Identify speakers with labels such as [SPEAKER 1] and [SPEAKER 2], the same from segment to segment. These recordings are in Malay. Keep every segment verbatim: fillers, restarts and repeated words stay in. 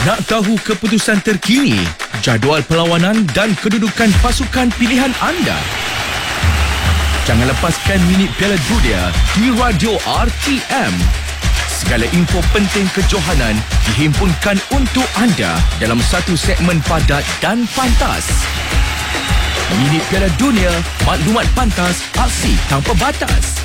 [SPEAKER 1] Nak tahu keputusan terkini, jadual perlawanan dan kedudukan pasukan pilihan anda? Jangan lepaskan minit Piala Dunia di Radio R T M. Segala info penting kejohanan dihimpunkan untuk anda dalam satu segmen padat dan pantas. Minit Piala Dunia, maklumat pantas, aksi tanpa batas.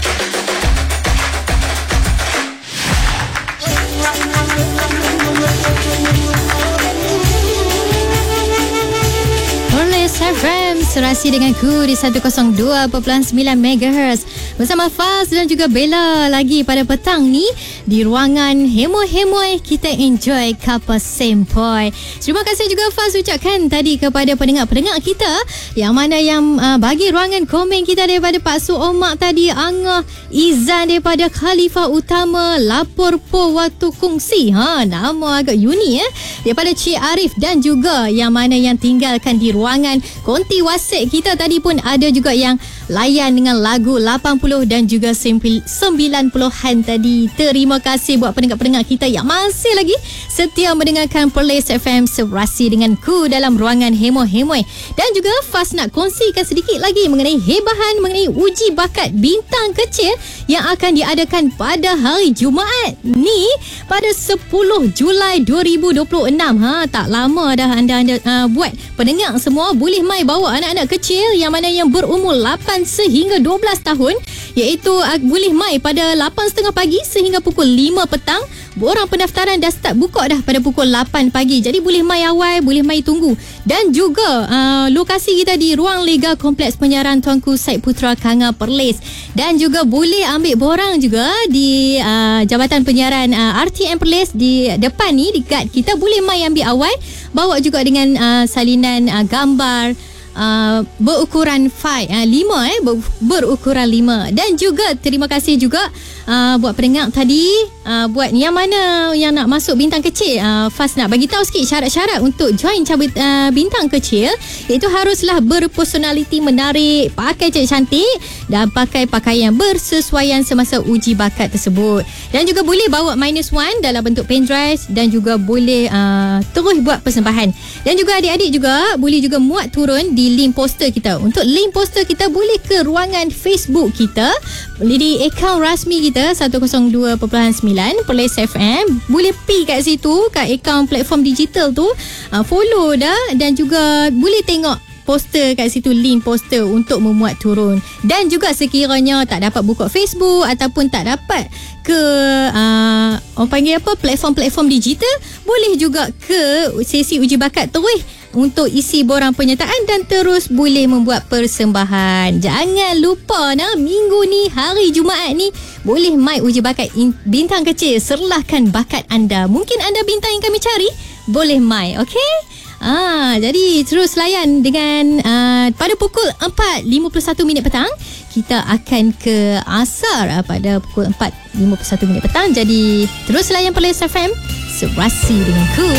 [SPEAKER 2] F M serasi dengan ku di seratus dua perpuluhan sembilan megahertz bersama Faz dan juga Bella lagi pada petang ni di ruangan Hemoy-Hemoy. Kita enjoy kapal sempoi. Terima kasih juga Faz ucapkan tadi kepada pendengar-pendengar kita yang mana yang uh, bagi ruangan komen kita daripada Pak Su Omak tadi, Angah Izan daripada Khalifah Utama, lapor po waktu kongsi, ha, nama agak unik eh, daripada Cik Arif dan juga yang mana yang tinggalkan di ruangan konti WhatsApp kita tadi pun ada juga yang layan dengan lagu lapan puluh dan juga sembilan puluhan tadi. Terima kasih buat pendengar-pendengar kita yang masih lagi setia mendengarkan Perlis F M serasi dengan ku dalam ruangan Hemoy-Hemoy. Dan juga Fas nak kongsikan sedikit lagi mengenai hebahan mengenai uji bakat bintang kecil yang akan diadakan pada hari Jumaat ni pada sepuluh Julai dua ribu dua puluh enam. Ha, tak lama dah anda-anda uh, buat. Pendengar semua boleh mai bawa anak-anak kecil yang mana yang berumur lapan sehingga dua belas tahun, iaitu uh, boleh mai pada lapan tiga puluh pagi sehingga pukul lima petang. Borang pendaftaran dah start buka dah pada pukul lapan pagi. Jadi boleh mai awal, boleh mai tunggu. Dan juga uh, lokasi kita di Ruang Lega Kompleks Penyiaran Tuanku Syed Putra Kanga Perlis. Dan juga boleh ambil borang juga di uh, Jabatan Penyiaran uh, R T M Perlis di depan ni, di guard kita. Boleh mai ambil awal, bawa juga dengan uh, salinan uh, gambar Uh, berukuran lima eh ber, berukuran lima. Dan juga terima kasih juga uh, buat pendengar tadi, uh, buat yang mana yang nak masuk bintang kecil, uh, Fas nak bagi tahu sikit syarat-syarat untuk join cabut uh, bintang kecil, iaitu haruslah berpersonaliti menarik, pakai cantik dan pakai pakaian bersesuaian semasa uji bakat tersebut. Dan juga boleh bawa minus one dalam bentuk pendrive dan juga boleh uh, terus buat persembahan. Dan juga adik-adik juga boleh juga muat turun di link poster kita. Untuk link poster kita boleh ke ruangan Facebook kita, di akaun rasmi kita seratus dua perpuluhan sembilan Perlis F M. Boleh pi kat situ, kat akaun platform digital tu, uh, follow dah. Dan juga boleh tengok poster kat situ, link poster untuk memuat turun. Dan juga sekiranya tak dapat buka Facebook ataupun tak dapat ke uh, orang panggil apa, platform-platform digital, boleh juga ke sesi uji bakat terus untuk isi borang penyertaan dan terus boleh membuat persembahan. Jangan lupa nah, minggu ni, hari Jumaat ni, boleh mai uji bakat bintang kecil. Serlahkan bakat anda. Mungkin anda bintang yang kami cari, boleh mai, okey? Ah, jadi terus layan dengan uh, pada pukul empat lima puluh satu minit petang. Kita akan ke asar uh, pada pukul empat lima puluh satu minit petang. Jadi terus layan Perlis F M serasi dengan ku.